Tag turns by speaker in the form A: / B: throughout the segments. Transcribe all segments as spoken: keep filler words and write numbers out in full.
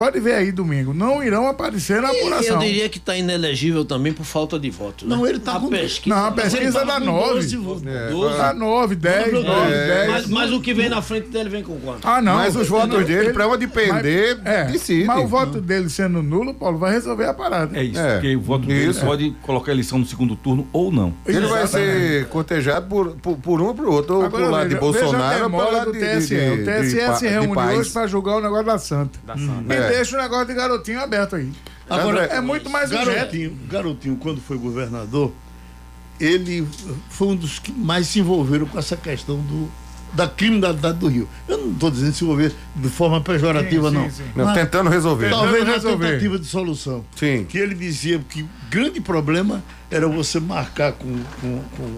A: pode ver aí domingo, não irão aparecer na apuração.
B: Eu diria que está inelegível também por falta de votos. Né?
C: Não, ele está
A: com...
B: pesquisa.
A: Não, a pesquisa dá nove. Dá nove, dez, nove, dez.
B: Mas, mas o que vem na frente dele vem com quanto?
A: Ah, não.
D: Mas os votos
A: não,
D: dele, para onde depender,
A: mas, é,
D: decide.
A: Mas o voto dele sendo nulo, Paulo, vai resolver a parada.
E: É isso, é, porque o voto dele isso. pode colocar a eleição no segundo turno ou não.
D: Ele
A: Exatamente.
D: vai ser cotejado por, por, por um ou por outro, ou
A: Agora,
D: pro lado
A: veja,
D: de Bolsonaro ou pro lado
A: do
D: de,
A: T S E.
D: de, de,
A: o T S E
D: de,
A: se reúne
D: de
A: hoje para julgar o negócio da Santa.
E: Da Santa.
A: E
D: é.
A: deixa o negócio de garotinho aberto aí.
C: Agora,
A: é muito mais
C: garotinho, garotinho, quando foi governador, ele foi um dos que mais se envolveram com essa questão do, da criminalidade do Rio. Eu não estou dizendo se envolver de forma pejorativa, sim, sim,
D: não.
C: Sim.
D: não
C: Mas,
D: tentando resolver.
C: Talvez na
A: resolver.
C: tentativa de solução.
D: Sim.
C: Que ele dizia que o grande problema era você marcar com, com, com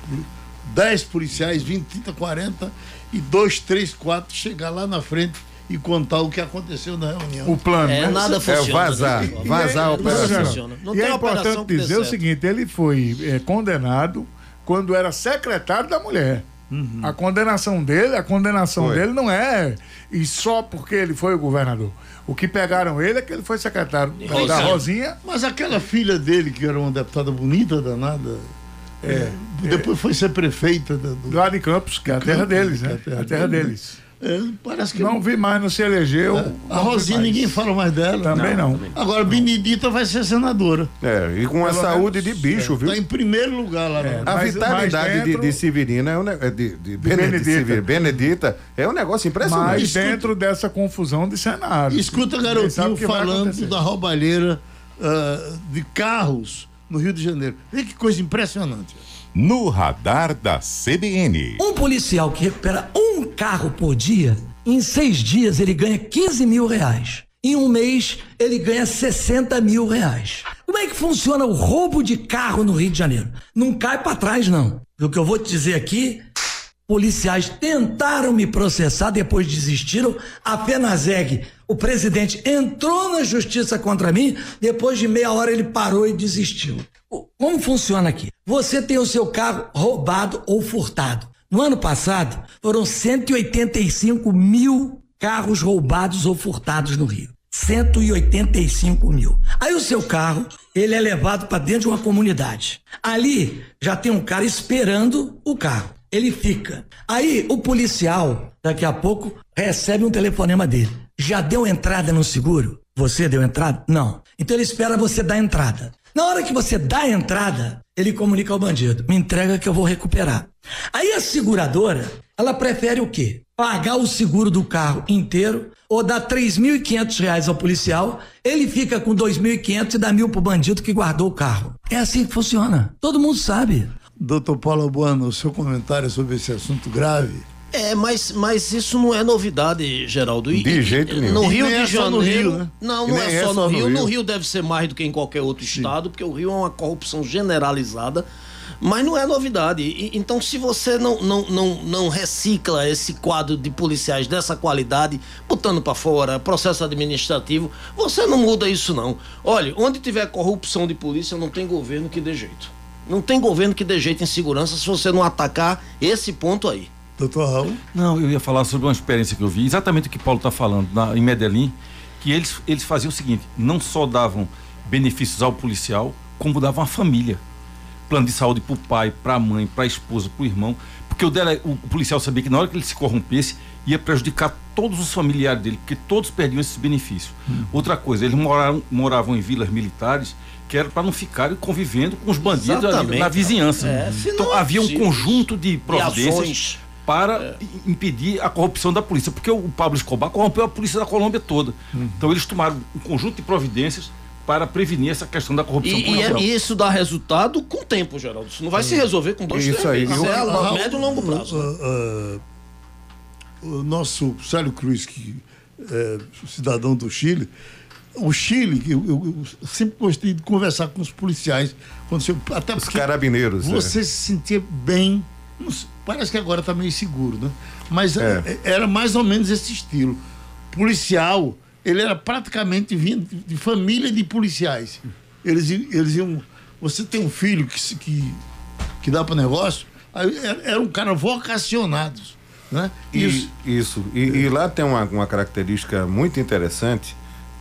C: dez policiais, vinte, trinta, quarenta e dois, três, quatro chegar lá na frente e contar o que aconteceu na reunião.
A: O plano,
B: é,
A: né?
B: nada funciona.
D: É vazar,
B: né?
D: vazar a
B: operação.
A: Não e tem é importante dizer o seguinte, ele foi é, condenado quando era secretário da mulher. Uhum. A condenação dele, a condenação foi. dele não é e só porque ele foi o governador. O que pegaram ele é que ele foi secretário Rosinha. da Rosinha.
C: Mas aquela filha dele, que era uma deputada bonita, danada, é, depois é, foi ser prefeita do,
A: do lado de Campos, que é a terra Campos, deles, né? A terra, a terra deles.
C: É, parece que
A: não vi mais, não se elegeu.
C: É, a Rosinha, ninguém fala mais dela.
A: Também não. não.
C: Também. Agora, Benedita vai ser senadora.
D: É, e com a saúde de bicho,
C: é,
D: viu?
C: Está em primeiro lugar lá.
D: É, a vitalidade dentro... de, de Severina, é um, de, de, de Benedita. Severina, Benedita, é um negócio impressionante.
A: Mas
D: escuta,
A: dentro dessa confusão de cenário.
C: Escuta, garotinho, falando da roubalheira uh, de carros no Rio de Janeiro. Vê que coisa impressionante.
F: No radar da C B N.
G: Um policial que recupera um carro por dia, em seis dias ele ganha quinze mil reais. Em um mês ele ganha sessenta mil reais. Como é que funciona o roubo de carro no Rio de Janeiro? Não cai pra trás, não. O que eu vou te dizer aqui, policiais tentaram me processar, depois desistiram. A FENASEG, o presidente, entrou na justiça contra mim, depois de meia hora ele parou e desistiu. Como funciona aqui? Você tem o seu carro roubado ou furtado. No ano passado, foram cento e oitenta e cinco mil carros roubados ou furtados no Rio. cento e oitenta e cinco mil. Aí o seu carro, ele é levado para dentro de uma comunidade. Ali já tem um cara esperando o carro. Ele fica. Aí o policial, daqui a pouco, recebe um telefonema dele. Já deu entrada no seguro? Você deu entrada? Não. Então ele espera você dar entrada. Na hora que você dá a entrada, ele comunica ao bandido, me entrega que eu vou recuperar. Aí a seguradora, ela prefere o quê? Pagar o seguro do carro inteiro ou dar três mil e quinhentos reais ao policial, ele fica com dois mil e quinhentos e dá mil pro bandido que guardou o carro. É assim que funciona. Todo mundo sabe.
C: Doutor Paulo Bueno, o seu comentário sobre esse assunto grave.
B: É, mas, mas isso não é novidade, Geraldo. E,
D: de jeito nenhum.
B: No Rio
C: é
B: de Janeiro.
C: Rio, né?
B: Não, não é só no Rio. No Rio deve ser mais do que em qualquer outro Sim. estado, porque o Rio é uma corrupção generalizada, mas não é novidade. E, então, se você não, não, não, não recicla esse quadro de policiais dessa qualidade, botando para fora, processo administrativo, você não muda isso, não. Olha, onde tiver corrupção de polícia, não tem governo que dê jeito. Não tem governo que dê jeito em segurança se você não atacar esse ponto aí.
C: Doutor Raul?
E: Não, eu ia falar sobre uma experiência que eu vi, exatamente o que o Paulo está falando, na, em Medellín, que eles, eles faziam o seguinte, não só davam benefícios ao policial, como davam à família. Plano de saúde para o pai, para a mãe, para a esposa, para o irmão, porque o, dele, o policial sabia que na hora que ele se corrompesse, ia prejudicar todos os familiares dele, porque todos perdiam esses benefícios. Hum. Outra coisa, eles moraram, moravam em vilas militares, que era para não ficarem convivendo com os bandidos ali, na vizinhança. É, então havia um conjunto de providências para é. impedir a corrupção da polícia, porque o Pablo Escobar corrompeu a polícia da Colômbia toda. Hum. Então eles tomaram um conjunto de providências para prevenir essa questão da corrupção
B: e,
E: policial.
B: E isso dá resultado com o tempo, Geraldo. Isso não vai hum. se resolver com dois,
D: isso
B: três
D: aí.
B: meses. Isso é a
C: médio
B: e longo prazo.
C: Uh, uh, uh, o nosso Célio Cruz, que é cidadão do Chile, o Chile, eu, eu, eu sempre gostei de conversar com os policiais, quando você, até
D: os carabineiros.
C: Você
D: é.
C: se sentia bem, parece que agora está meio seguro, né? Mas é. era mais ou menos esse estilo. Policial, ele era praticamente vindo de família de policiais. Eles, eles iam. Você tem um filho que, que, que dá para negócio, aí eram caras vocacionados, né?
D: Isso. E, isso. E, e lá tem uma, uma característica muito interessante.